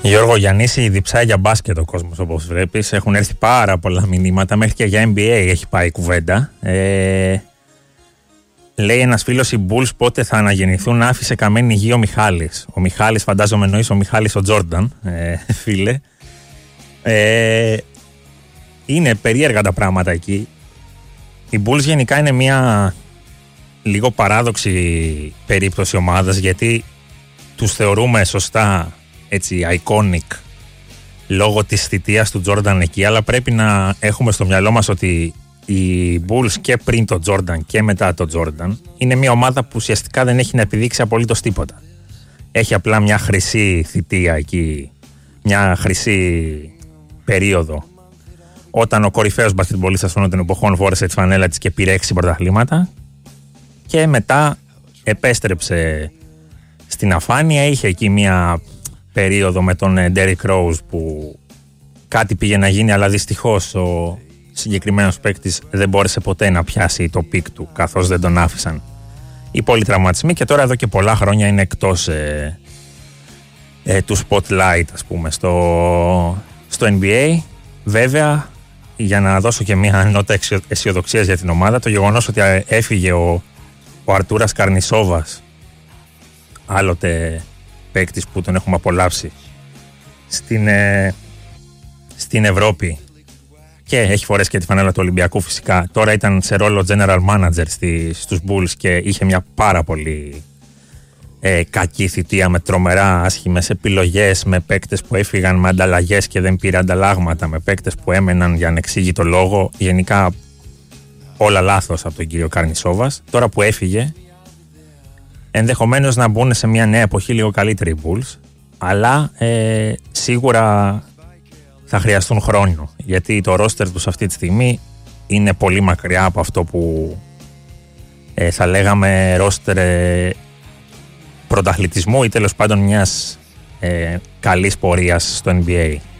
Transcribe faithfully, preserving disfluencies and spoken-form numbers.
Γιώργο Γιαννήση, διψάει για μπάσκετ ο κόσμος, όπως βλέπεις. Έχουν έρθει πάρα πολλά μηνύματα, μέχρι και για N B A έχει πάει η κουβέντα. Ε, λέει ένας φίλος, οι Bulls πότε θα αναγεννηθούν, άφησε καμένη γη ο Μιχάλης. Ο Μιχάλης, φαντάζομαι εννοείς ο Μιχάλης ο Τζόρνταν, ε, φίλε. Ε, είναι περίεργα τα πράγματα εκεί. Οι Bulls γενικά είναι μια λίγο παράδοξη περίπτωση ομάδας, γιατί τους θεωρούμε σωστά έτσι iconic λόγω της θητείας του Τζόρνταν εκεί, αλλά πρέπει να έχουμε στο μυαλό μας ότι οι Bulls και πριν το Τζόρνταν και μετά το Τζόρνταν είναι μια ομάδα που ουσιαστικά δεν έχει να επιδείξει απολύτως τίποτα. Έχει απλά μια χρυσή θητεία εκεί, μια χρυσή περίοδο, όταν ο κορυφαίος μπασκετμπολίστας όλων των εποχών φόρεσε τη φανέλα της και πήρε έξι πρωταθλήματα, και μετά επέστρεψε στην αφάνεια. Είχε εκεί μια περίοδο με τον Derrick Rose που κάτι πήγε να γίνει, αλλά δυστυχώς ο συγκεκριμένος παίκτης δεν μπόρεσε ποτέ να πιάσει το πικ του, καθώς δεν τον άφησαν οι πολλοί τραυματισμοί, και τώρα εδώ και πολλά χρόνια είναι εκτός ε, ε, του spotlight, ας πούμε, στο, στο N B A. Βέβαια, για να δώσω και μια νότα αισιοδοξίας για την ομάδα, το γεγονός ότι έφυγε ο, ο Αρτούρας Καρνισόβας, άλλοτε παίκτης που τον έχουμε απολαύσει στην, ε, στην Ευρώπη και έχει φορέσει και τη φανέλα του Ολυμπιακού φυσικά. Τώρα ήταν σε ρόλο general manager στη, στους Bulls και είχε μια πάρα πολύ ε, κακή θητεία με τρομερά άσχημες επιλογές, με παίκτες που έφυγαν με ανταλλαγές και δεν πήρε ανταλλάγματα, με παίκτες που έμεναν για ανεξήγητο λόγο. Γενικά όλα λάθος από τον κύριο Καρνισόβας. Τώρα που έφυγε, ενδεχομένως να μπουν σε μια νέα εποχή λίγο καλύτεροι οι Bulls, αλλά ε, σίγουρα θα χρειαστούν χρόνο, γιατί το roster τους αυτή τη στιγμή είναι πολύ μακριά από αυτό που ε, θα λέγαμε roster ε, πρωταθλητισμού ή τέλος πάντων μιας ε, καλής πορείας στο N B A.